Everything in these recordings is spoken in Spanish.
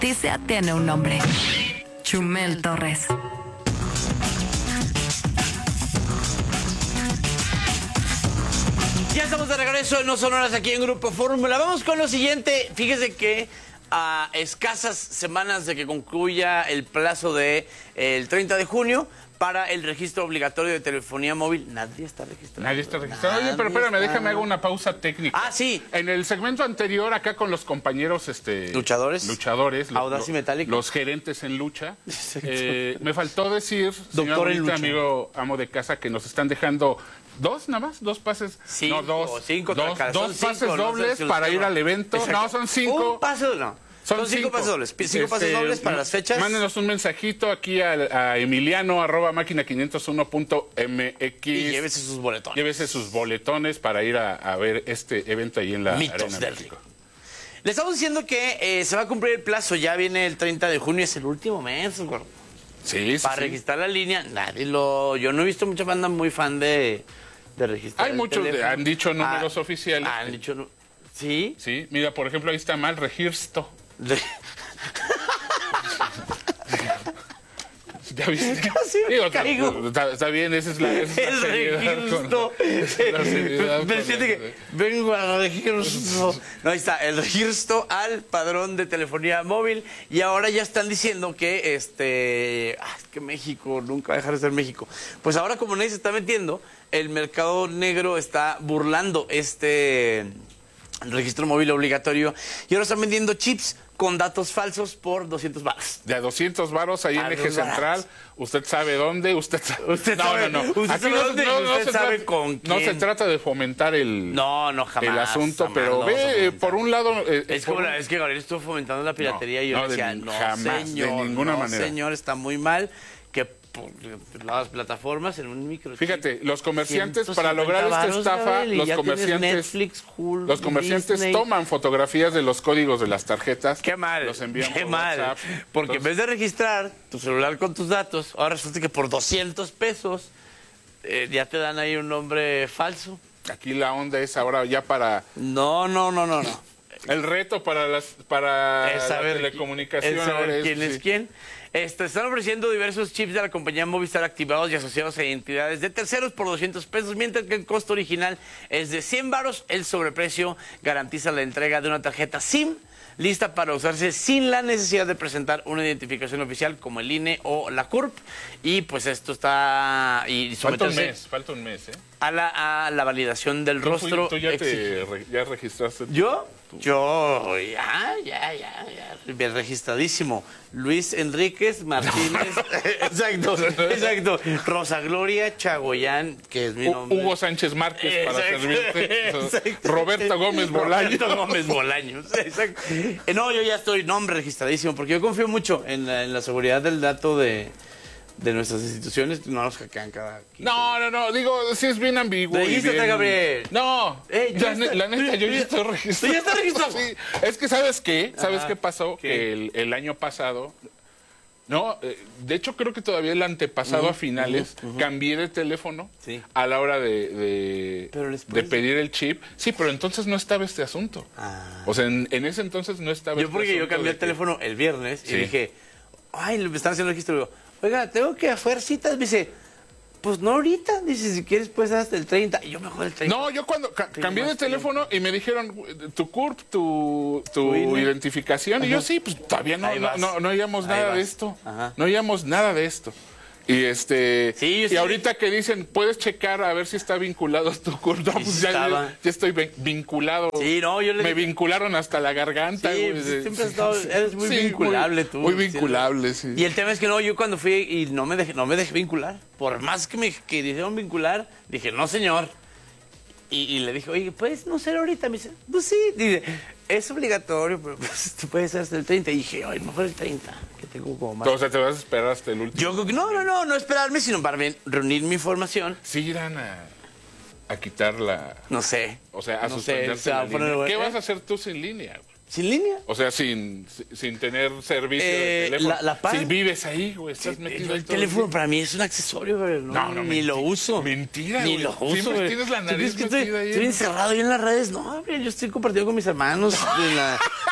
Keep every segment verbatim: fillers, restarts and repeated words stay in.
noticia tiene un nombre. Chumel Torres. Ya estamos de regreso en No Sonoras aquí en Grupo Fórmula. Vamos con lo siguiente. Fíjese que a escasas semanas de que concluya el plazo de eh, el treinta de junio para el registro obligatorio de telefonía móvil, nadie está registrado. Nadie está registrado. Nadie Oye, pero espérame, está... déjame hago una pausa técnica. Ah, sí. En el segmento anterior, acá con los compañeros este, luchadores, luchadores, Audaz y Metálico, los gerentes en lucha, eh, me faltó decir, Doctor señor en lucha. amigo amo de casa, que nos están dejando dos nada más, dos pases, cinco, no dos, cinco, dos, son dos cinco, pases no dobles sé si para los ir al evento. Exacto. No, son cinco. Un pase, no. Son, son cinco, cinco pases dobles. Cinco este, pases dobles para las fechas. Mándenos un mensajito aquí a, a Emiliano arroba máquina quinientos uno punto m x. Y llévese sus boletones. Llévese sus boletones para ir a, a ver este evento ahí en la Mitos Arena del México. Le estamos diciendo que eh, se va a cumplir el plazo. Ya viene el treinta de junio, es el último mes, güey. Sí, sí. Para sí. registrar la línea, nadie lo. Yo no he visto mucha banda muy fan de, de registrar. Hay el muchos, de, han dicho números ah, oficiales. Han dicho. ¿Sí? Sí, mira, por ejemplo, ahí está mal, registro. De... ¿Ya viste? Casi me Digo, caigo. Está, está bien, esa es la, esa es la seriedad. Registro. Con, la seriedad Me con siente la, que vengo al registro. No, ahí está, el registro al padrón de telefonía móvil. Y ahora ya están diciendo que este. Ah, es que México nunca va a dejar de ser México. Pues ahora, como nadie se está metiendo, el mercado negro está burlando este registro móvil obligatorio. Y ahora están vendiendo chips con datos falsos por doscientos baros. De a doscientos varos ahí A en Eje los Central. baratos. Usted sabe dónde, usted sabe. Usted no, sabe, no, no. usted Aquí sabe no, dónde, no, no usted se sabe trata, con no quién. se trata de fomentar el, No, no, jamás. el asunto, jamás pero lo vamos a ve, fomentar. por un lado. Eh, Es, por como un- la, es que Gabriel estuvo fomentando la piratería No, y yo no, de decía, ni- no, jamás, de señor, ninguna no, manera. señor, está muy mal que por las plataformas en un micro. Fíjate, los comerciantes ciento para lograr cincuenta esta varos, estafa, Gabriel, y los ya tienes comerciantes, Netflix, Hulu, los comerciantes Disney. toman fotografías de los códigos de las tarjetas. Qué mal, Los envían qué por mal. WhatsApp. Porque Entonces, en vez de registrar tu celular con tus datos, ahora resulta que por doscientos pesos eh, ya te dan ahí un nombre falso. aquí la onda es ahora ya para No, no, no, no, no. el reto para las para Es la saber, telecomunicación. es saber ahora es- quién es sí. quién. Este, están ofreciendo diversos chips de la compañía Movistar activados y asociados a identidades de terceros por doscientos pesos, mientras que el costo original es de cien varos. El sobreprecio garantiza la entrega de una tarjeta SIM lista para usarse sin la necesidad de presentar una identificación oficial como el I N E o la C U R P. Y pues esto está... y Falta un someterse mes, falta un mes, ¿eh? a la, a la validación del ¿Tú, rostro. tú ya exige- te re- ya registraste? ¿Yo? Yo, ya, ya, ya, ya, bien registradísimo. Luis Enríquez Martínez, exacto, exacto. Rosa Gloria Chagoyán, que es mi U- nombre. Hugo Sánchez Márquez para Exacto, servirte. exacto. Roberta Gómez Bolaños. Roberta Gómez Bolaños, exacto. Eh, No, yo ya estoy nombre registradísimo, porque yo confío mucho en la, en la seguridad del dato de, de nuestras instituciones, no nos hackean cada... quince No, no, no, digo, sí es bien ambiguo. y Regístrate, bien- Gabriel. No, Eh, ya la, ne- está- la neta, yo tú ya ya- estoy registrado. ¿tú ya estás registrado? Sí, es que, ¿sabes qué? ¿Sabes Ajá. qué pasó? ¿Qué? Que el, el año pasado, no, eh, de hecho creo que todavía el antepasado a finales, cambié de teléfono Sí. a la hora de, de, Pero de después- pedir el chip. Sí, pero entonces no estaba este asunto. Ah. O sea, en, en ese entonces no estaba Yo este porque yo asunto cambié de el que- teléfono el viernes Sí. y dije, ay, me están haciendo registro. Y digo, oiga, tengo que hacer citas. Me dice, pues no ahorita. Dice, si quieres, pues hasta el treinta. Y yo mejor el treinta. No, yo cuando ca- Tengo cambié de más teléfono y me dijeron tu C U R P, tu, tu Tu I N E. identificación, y yo sí, pues todavía no, Ahí no, vas. no, no oíamos Ahí nada vas. de esto. Ajá. No oíamos nada de esto. Y este Sí, yo y sí. ahorita que dicen, puedes checar a ver si está vinculado a tu C U R P. No, Y pues sí ya, estaba. ya- ya estoy vin- vinculado. Sí, no, yo le Me dije- vincularon hasta la garganta. Sí, güey, pues, de- siempre has estado- eres muy vinculable tú, Muy sí. vinculable, sí. Y el tema es que no, yo cuando fui y no me dejé, no me dejé vincular. Por más que me que dijeron vincular, dije, no, señor. Y, y le dije, oye, ¿puedes no ser ahorita? Me dice, pues sí. Dice, es obligatorio, pero pues, tú puedes ser hasta el treinta. Y dije, ay, mejor el treinta, que tengo como más. O sea, te vas a esperar hasta el último. Yo creo que no, no, no, no esperarme, sino para bien reunir mi información. Sí irán a, a quitar la... No sé. O sea, a No sé, suspenderte se va la a poner- línea. ¿Qué ¿eh? vas a hacer tú sin línea? güey? ¿Sin línea? O sea, sin, sin tener servicio Eh, de teléfono. la- la pan- Si vives ahí, güey, estás metido Yo ahí el todo el teléfono día. para mí es un accesorio, pero no, No, no, ni menti- lo uso. mentira, Ni güey. lo uso. Siempre güey. tienes la ¿Tú nariz crees que estoy, metida ahí estoy en- encerrado ahí en las redes? No, hombre, yo estoy compartiendo con mis hermanos en la,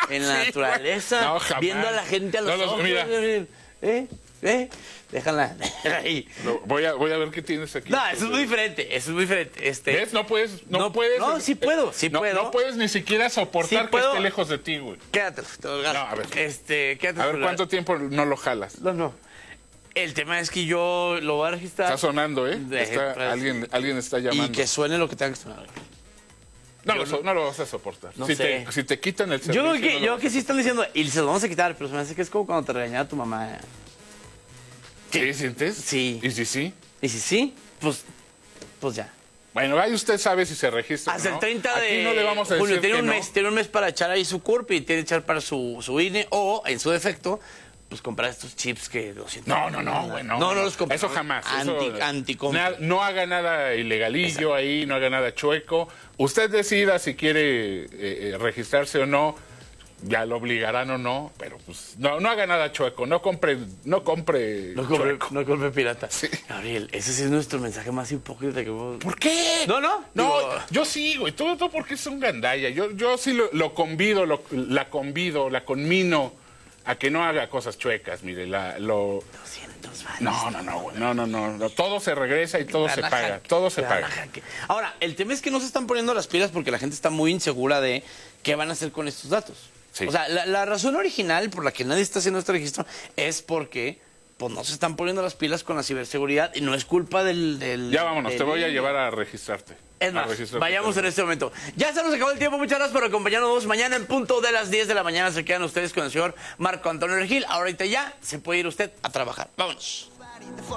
en la Sí, naturaleza, no, jamás. viendo a la gente a los No, los- ojos. mira. ¿Eh? ¿Eh? Déjala ahí. Lo- voy, a, voy a ver qué tienes aquí. No, eso es muy diferente, eso es muy diferente. Este, ¿Ves? No puedes, no, No, puedes. no, sí puedo, sí no, puedo. No puedes ni siquiera soportar Sí que puedo. esté lejos de ti, güey. Quédatelo, te lo regalo. No, a ver. Este, quédate A ver, ¿cuánto tiempo no lo jalas? No, no. El tema es que yo lo voy a registrar. Está sonando, ¿eh? De- Está- pues, alguien, alguien está Y llamando. que suene lo que tenga que sonar. No, lo, so- no lo vas a soportar. No si, sé. te, si te quitan el Yo servicio... creo que, no lo yo vas que a- sí están diciendo, y se los vamos a quitar, pero se me hace que es como cuando te regañaba tu mamá. ¿Sí, sientes? Sí. ¿Y si sí? Y si sí, pues, pues ya. Bueno, ahí usted sabe si se registra Hasta o no. el treinta de Aquí no le vamos a julio decir tiene que un no. mes, tiene un mes para echar ahí su C U R P y tiene que echar para su, su I N E o, en su defecto, pues comprar estos chips que doscientos. No, no, no, güey, no. No, no los compre. Eso jamás. Anti, eso- anticompra. na- no haga nada ilegalillo ahí, no haga nada chueco. Usted decida si quiere eh, eh, registrarse o no. Ya lo obligarán o no, pero pues no, no haga nada chueco. No compre, no compre No compre, chueco. no compre pirata. Sí. Gabriel, ese sí es nuestro mensaje más hipócrita que vos. ¿Por qué? No, no. No, Digo, yo sí, güey. Tú, tú porque es un gandalla. Yo, yo sí lo, lo convido, lo- la convido, la conmino a que no haga cosas chuecas. Mire, la, lo... doscientos vales. No, no, no, güey. No, no, no, no. Todo se regresa y todo Te se van a paga. hackear, Todo se te van a paga. hackear. Ahora, el tema es que no se están poniendo las pilas porque la gente está muy insegura de qué van a hacer con estos datos. Sí. O sea, la, la razón original por la que nadie está haciendo este registro es porque pues, no se están poniendo las pilas con la ciberseguridad y no es culpa del... del Ya vámonos, del- te voy a llevar a registrarte. Es A más, registrarte. vayamos en este momento. Ya se nos acabó el tiempo. Muchas gracias por acompañarnos. Mañana en punto de las diez de la mañana se quedan ustedes con el señor Marco Antonio Regil. Ahorita ya se puede ir usted a trabajar. Vámonos.